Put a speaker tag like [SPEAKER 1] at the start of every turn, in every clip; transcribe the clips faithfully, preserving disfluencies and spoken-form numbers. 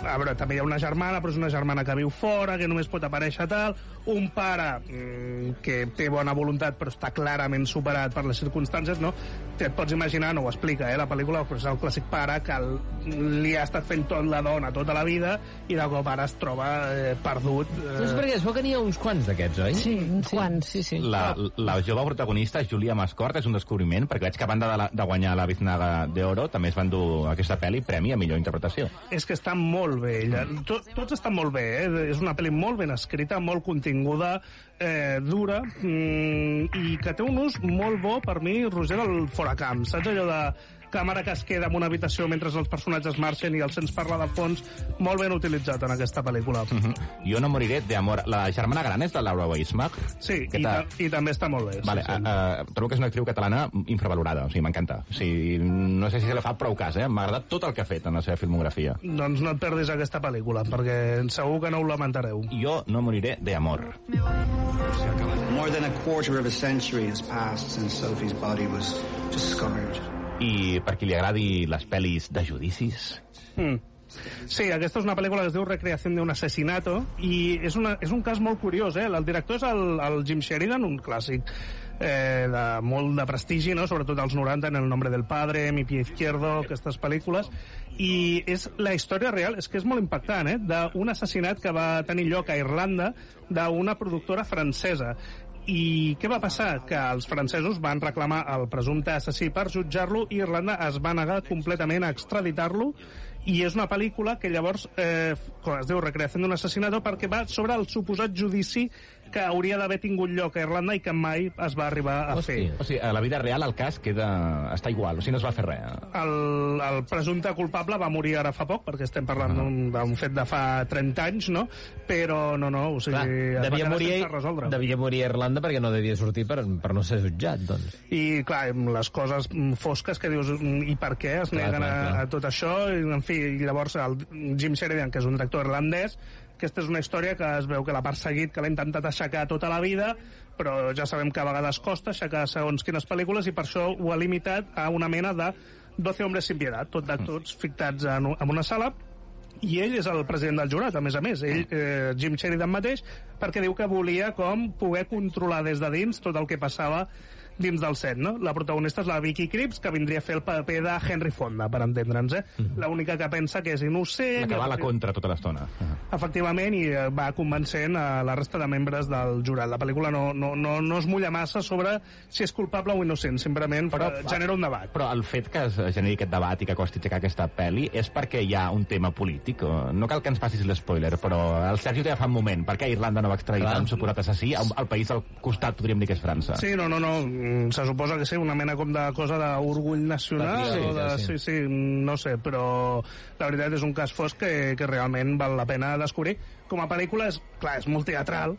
[SPEAKER 1] a veure, també hi ha una germana, però és una germana que viu fora, que només pot aparèixer tal, un pare mmm, que té bona voluntat però està clarament superat per les circumstàncies, no? Te et pots imaginar, no ho explica, eh, la pel·lícula, però és el clàssic pare que el, li ha estat fent tot la dona tota la vida i de cop ara es troba eh, perdut. Eh...
[SPEAKER 2] No és perquè es veu que n'hi ha uns quants d'aquests, oi?
[SPEAKER 3] Sí, uns sí. quants, sí, sí.
[SPEAKER 4] La, la jove protagonista, Julia Mascort, és un descobriment, perquè veig que a banda de, la, de guanyar la Biznaga d'Oro, també es van dur aquesta pel·li premi a millor interpretació.
[SPEAKER 1] És que està molt bé, ella. Tot, tots estan molt bé, eh? És una pel·li molt ben escrita, molt continguda, eh, dura, mmm, i que té un ús molt bo, per mi, Roger, del foracamp. Saps allò de càmera que es queda en una habitació mentre els personatges marxen i els sents parlar de fons, molt ben utilitzat en aquesta pel·lícula.
[SPEAKER 4] Mm-hmm. Jo no moriré de amor. La germana gran és de Laura Weismach?
[SPEAKER 1] Sí, i, ta i també està molt bé.
[SPEAKER 4] Vale,
[SPEAKER 1] sí, sí.
[SPEAKER 4] Uh, uh, trobo que és una actriu catalana infravalorada, o sigui, m'encanta. O sigui, no sé si se li fa prou cas, eh? M'ha agradat tot el que ha fet en la seva filmografia.
[SPEAKER 1] Doncs no et perdis aquesta pel·lícula, perquè segur que no ho lamentareu.
[SPEAKER 4] Jo no moriré de amor.
[SPEAKER 5] More than a quarter of a century has passed since Sophie's body was discovered.
[SPEAKER 4] I per qui li agradi les pel·lis de judicis...
[SPEAKER 1] Mm. Sí, aquesta és una pel·lícula que es diu Recreación de un asesinato i és, una, és un cas molt curiós, eh? El director és el, el Jim Sheridan, un clàssic eh, de molt de prestigi, no? Sobretot als noranta, en El nombre del padre, Mi pie izquierdo, aquestes pel·lícules, i és la història real, és que és molt impactant, eh? D'un assassinat que va tenir lloc a Irlanda d'una productora francesa. I què va passar? Que els francesos van reclamar el presumpte assassí per jutjar-lo i Irlanda es va negar completament a extraditar-lo, i és una pel·lícula que llavors eh, es diu Recreación d'un assassinato perquè va sobre el suposat judici que hauria d'haver tingut lloc a Irlanda i que mai es va arribar a
[SPEAKER 4] Hosti.
[SPEAKER 1] fer.
[SPEAKER 4] O sigui, a la vida real el cas queda... està igual, o sigui, no es va fer res.
[SPEAKER 1] El, el presumpte culpable va morir ara fa poc, perquè estem parlant uh -huh. d'un fet de fa trenta anys, no? Però no, no, o sigui...
[SPEAKER 2] Clar, devia, morir, devia morir a Irlanda perquè no devia sortir per, per no ser jutjat, doncs.
[SPEAKER 1] I, clar, les coses fosques que dius, i per què es neguen clar, clar, clar. A, a tot això, i, en fi, i llavors el Jim Sheridan, que és un director irlandès, aquesta és una història que es veu que l'ha perseguit, que l'ha intentat aixecar tota la vida, però ja sabem que a vegades costa aixecar segons quines pel·lícules i per això ho ha limitat a una mena de doce hombres sin piedad, tot d'actors fictats en, en una sala, i ell és el president del jurat, a més a més, ell, eh, Jim Sheridan mateix, perquè diu que volia com poder controlar des de dins tot el que passava dins del set, no? La protagonista és la Vicky Krieps, que vindria a fer el paper de Henry Fonda, per entendre'ns, eh? Mm -hmm. L'única que pensa que és innocent...
[SPEAKER 4] Que va a la contra tota l'estona. Uh
[SPEAKER 1] -huh. Efectivament, i va convencent a la resta de membres del jurat. La pel·lícula no, no, no, no es mulla massa sobre si és culpable o innocent, simplement però, eh, genera un debat.
[SPEAKER 4] Però el fet que es generi aquest debat i que costi aixecar aquesta pel·li és perquè hi ha un tema polític. No cal que ens passis l'espoiler, però el Sergio ja fa un moment. Per què Irlanda no va extraditar un suposat assassí? El, el país al costat podríem dir que és França.
[SPEAKER 1] Sí, no, no, no. Se suposa que sí, una mena com de cosa d'orgull nacional, sí, o de, sí, sí, no sé, però la veritat és un cas fosc que, que realment val la pena descobrir. Com a pel·lícula, és, clar, és molt teatral,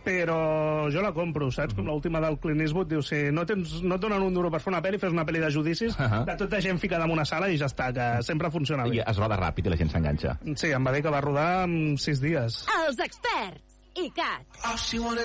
[SPEAKER 1] però jo la compro, saps? Com l'última del Clint Eastwood, diu, si no, tens, no et donen un duro per fer una pel·li, fes una pel·li de judicis, uh -huh. de tota gent ficada en una sala i ja està, que sempre funciona bé.
[SPEAKER 4] I es roda ràpid i la gent s'enganxa.
[SPEAKER 1] Sí, em va dir que va rodar en sis dies.
[SPEAKER 6] Els experts, i Cat.